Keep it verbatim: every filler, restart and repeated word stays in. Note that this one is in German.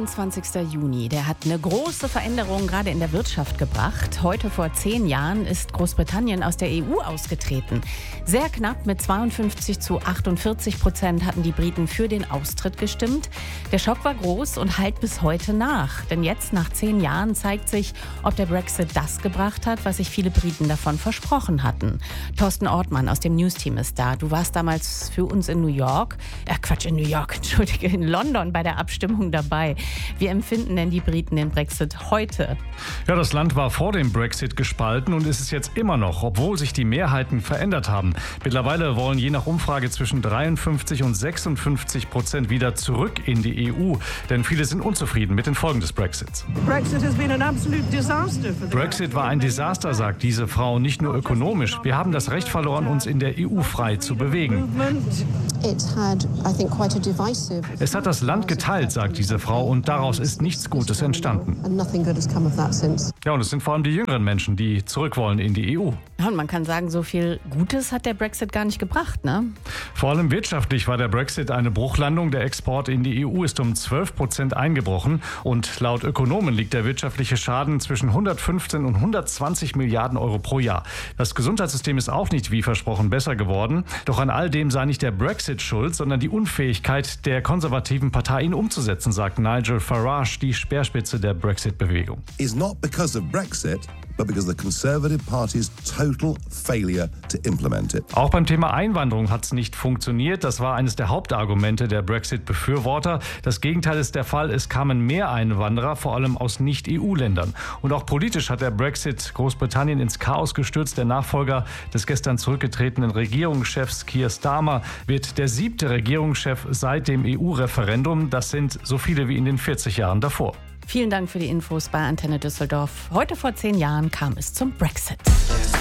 einundzwanzigster Juni, der hat eine große Veränderung gerade in der Wirtschaft gebracht. Heute vor zehn Jahren ist Großbritannien aus der E U ausgetreten. Sehr knapp mit zweiundfünfzig zu achtundvierzig Prozent hatten die Briten für den Austritt gestimmt. Der Schock war groß und hallt bis heute nach. Denn jetzt, nach zehn Jahren, zeigt sich, ob der Brexit das gebracht hat, was sich viele Briten davon versprochen hatten. Thorsten Ortmann aus dem Newsteam ist da. Du warst damals für uns in New York, äh Quatsch, in New York, entschuldige, in London bei der Abstimmung dabei. Wie empfinden denn die Briten den Brexit heute? Ja, das Land war vor dem Brexit gespalten und ist es jetzt immer noch, obwohl sich die Mehrheiten verändert haben. Mittlerweile wollen je nach Umfrage zwischen dreiundfünfzig und sechsundfünfzig Prozent wieder zurück in die E U. Denn viele sind unzufrieden mit den Folgen des Brexits. Brexit war ein Desaster, sagt diese Frau, nicht nur ökonomisch. Wir haben das Recht verloren, uns in der E U frei zu bewegen. Es hat das Land geteilt, sagt diese Frau, und daraus ist nichts Gutes entstanden. Ja, und es sind vor allem die jüngeren Menschen, die zurück wollen in die E U. Ja, und man kann sagen, so viel Gutes hat der Brexit gar nicht gebracht, ne? Vor allem wirtschaftlich war der Brexit eine Bruchlandung. Der Export in die E U ist um zwölf Prozent eingebrochen. Und laut Ökonomen liegt der wirtschaftliche Schaden zwischen hundertfünfzehn und hundertzwanzig Milliarden Euro pro Jahr. Das Gesundheitssystem ist auch nicht wie versprochen besser geworden. Doch an all dem sei nicht der Brexit schuld, sondern die Unfähigkeit der konservativen Partei, ihn umzusetzen, sagt Nigel Farage, die Speerspitze der Brexit-Bewegung. Is not because of Brexit, but because the Conservative Party's total failure to implement it. Auch beim Thema Einwanderung hat es nicht funktioniert. Das war eines der Hauptargumente der Brexit-Befürworter. Das Gegenteil ist der Fall. Es kamen mehr Einwanderer, vor allem aus Nicht-E U-Ländern. Und auch politisch hat der Brexit Großbritannien ins Chaos gestürzt. Der Nachfolger des gestern zurückgetretenen Regierungschefs Keir Starmer wird der siebte Regierungschef seit dem E U-Referendum. Das sind so viele wie in den vierzig Jahren davor. Vielen Dank für die Infos bei Antenne Düsseldorf. Heute vor zehn Jahren kam es zum Brexit.